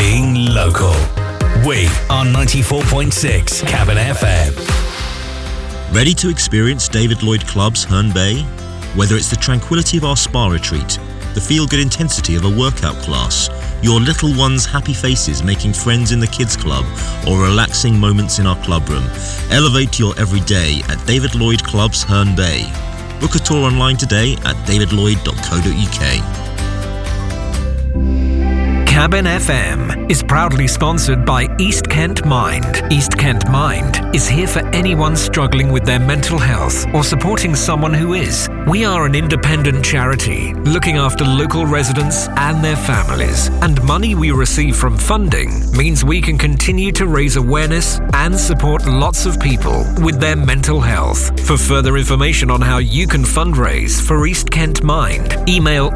being local. We are 94.6 Cabin FM. Ready to experience David Lloyd Club's Herne Bay? Whether it's the tranquility of our spa retreat, the feel-good intensity of a workout class, your little one's happy faces making friends in the kids club, or relaxing moments in our club room, elevate your everyday at David Lloyd Club's Herne Bay. Book a tour online today at davidlloyd.co.uk. Cabin FM is proudly sponsored by East Kent Mind. East Kent Mind is here for anyone struggling with their mental health or supporting someone who is. We are an independent charity looking after local residents and their families, and money we receive from funding means we can continue to raise awareness and support lots of people with their mental health. For further information on how you can fundraise for East Kent Mind, email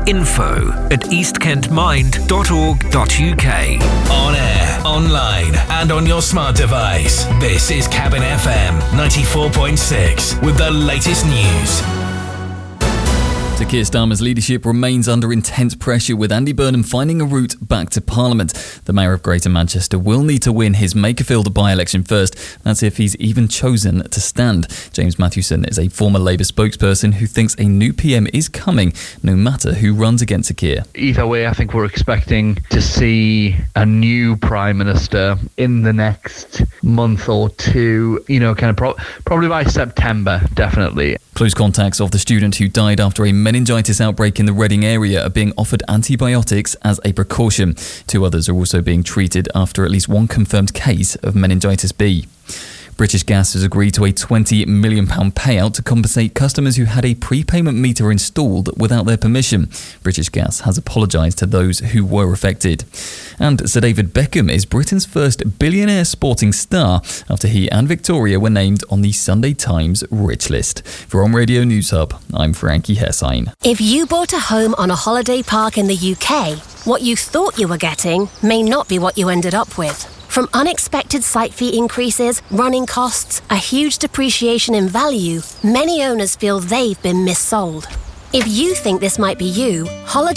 info@eastkentmind.org.uk. On air, online, and on your smart device. This is Cabin FM 94.6 with the latest news. So Keir Starmer's leadership remains under intense pressure, with Andy Burnham finding a route back to Parliament. The Mayor of Greater Manchester will need to win his Makerfield by-election first. That's if he's even chosen to stand. James Mathewson is a former Labour spokesperson who thinks a new PM is coming, no matter who runs against Keir. Either way, I think we're expecting to see a new Prime Minister in the next month or two, probably by September, definitely. Close contacts of the student who died after a meningitis outbreak in the Reading area are being offered antibiotics as a precaution. 2 others are also being treated after at least one confirmed case of meningitis B. British Gas has agreed to a £20 million payout to compensate customers who had a prepayment meter installed without their permission. British Gas has apologised to those who were affected. And Sir David Beckham is Britain's first billionaire sporting star after he and Victoria were named on the Sunday Times Rich List. For On Radio News Hub, I'm Frankie Hessine. If you bought a home on a holiday park in the UK, what you thought you were getting may not be what you ended up with. From unexpected site fee increases, running costs, a huge depreciation in value, many owners feel they've been missold. If you think this might be you,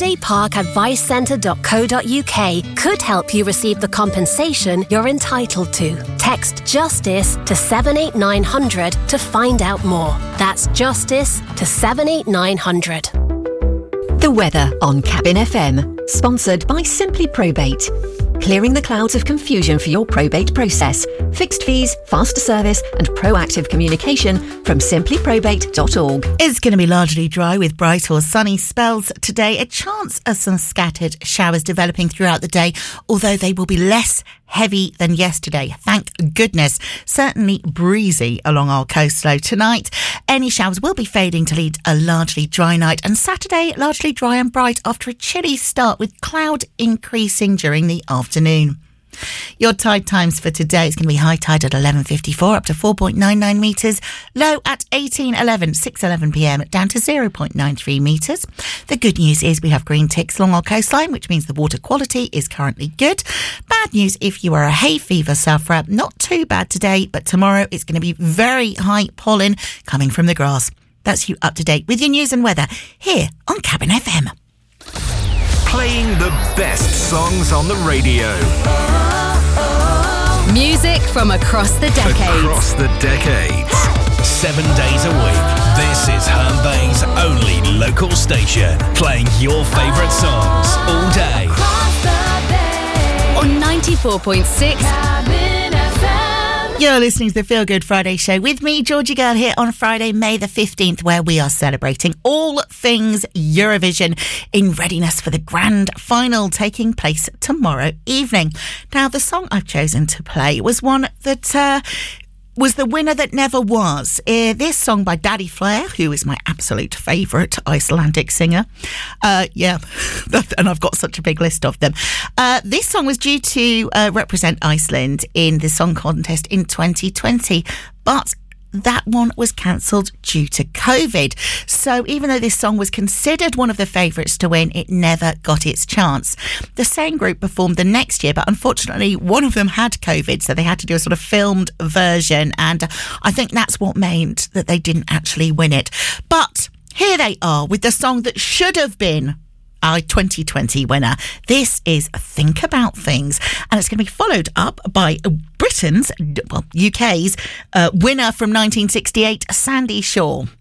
holidayparkadvicecentre.co.uk could help you receive the compensation you're entitled to. Text JUSTICE to 78900 to find out more. That's JUSTICE to 78900. The weather on Cabin FM, sponsored by Simply Probate. Clearing the clouds of confusion for your probate process. Fixed fees, faster service and proactive communication from simplyprobate.org. It's going to be largely dry with bright or sunny spells today. A chance of some scattered showers developing throughout the day, although they will be less heavy than yesterday. Thank goodness. Certainly breezy along our coast though tonight. Any showers will be fading to lead a largely dry night, and Saturday largely dry and bright after a chilly start with cloud increasing during the afternoon. Your tide times for today is going to be high tide at 11:54 up to 4.99 metres, low at 6:11 p.m. down to 0.93 metres. The good news is we have green ticks along our coastline, which means the water quality is currently good. Bad news if you are a hay fever sufferer, not too bad today, but tomorrow it's going to be very high pollen coming from the grass. That's you up to date with your news and weather here on Cabin FM. Playing the best songs on the radio. Music from across the decades. Across the decades. 7 days a week. This is Herne Bay's only local station, playing your favourite songs all day. On 94.6 You're listening to the Feel Good Friday show with me, Georgie Girl, here on Friday, May the 15th, where we are celebrating all things Eurovision in readiness for the grand final taking place tomorrow evening. Now, the song I've chosen to play was one that was the winner that never was. This song by Daddy Flair, who is my absolute favourite Icelandic singer. And I've got such a big list of them. This song was due to represent Iceland in the song contest in 2020, but that one was cancelled due to COVID. So even though this song was considered one of the favourites to win, it never got its chance. The same group performed the next year, but unfortunately one of them had COVID, so they had to do a sort of filmed version, and I think that's what meant that they didn't actually win it. But here they are with the song that should have been our 2020 winner. This is Think About Things, and it's going to be followed up by UK's winner from 1968, Sandy Shaw.